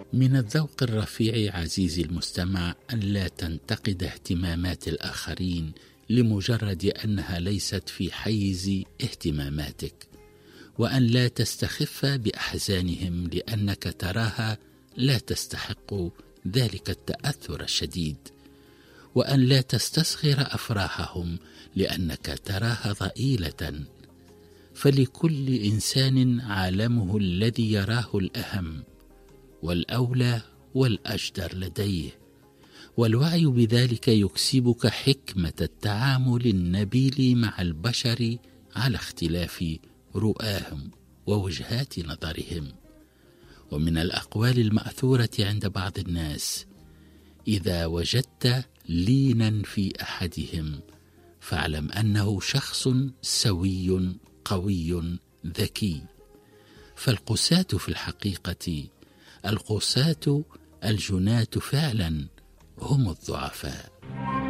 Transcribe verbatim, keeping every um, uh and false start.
من الذوق الرفيع عزيزي المستمع أن لا تنتقد اهتمامات الآخرين لمجرد أنها ليست في حيز اهتماماتك، وأن لا تستخف بأحزانهم لأنك تراها لا تستحق ذلك التأثر الشديد، وأن لا تستصغر أفراحهم لأنك تراها ضئيلة. فلكل إنسان عالمه الذي يراه الأهم والأولى والأجدر لديه، والوعي بذلك يكسبك حكمة التعامل النبيل مع البشر على اختلاف رؤاهم ووجهات نظرهم. ومن الأقوال المأثورة عند بعض الناس: إذا وجدت لينا في أحدهم فاعلم أنه شخص سوي قوي ذكي. فالقساة في الحقيقة، القساة الجناة فعلا، هم الضعفاء.